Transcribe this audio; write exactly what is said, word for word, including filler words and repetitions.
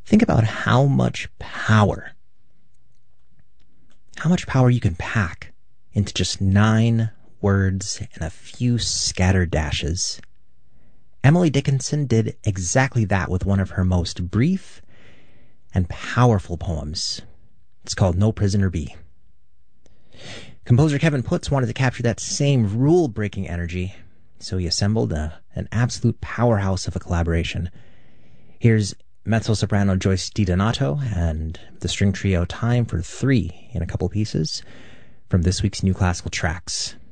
Think about how much power, how much power you can pack into just nine words and a few scattered dashes. Emily Dickinson did exactly that with one of her most brief and powerful poems. It's called No Prisoner Be. Composer Kevin Putz wanted to capture that same rule-breaking energy, so he assembled a, an absolute powerhouse of a collaboration. Here's mezzo-soprano Joyce DiDonato and the string trio Time for Three in a couple pieces from this week's New Classical Tracks.